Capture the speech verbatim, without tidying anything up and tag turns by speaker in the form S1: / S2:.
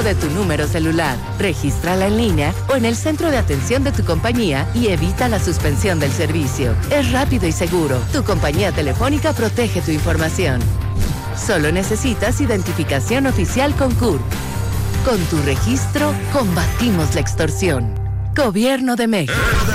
S1: de tu número celular. Regístrala en línea o en el centro de atención de tu compañía y evita la suspensión del servicio. Es rápido y seguro. Tu compañía telefónica protege tu información. Solo necesitas identificación oficial con C U R. Con tu registro, combatimos la extorsión. Gobierno de México.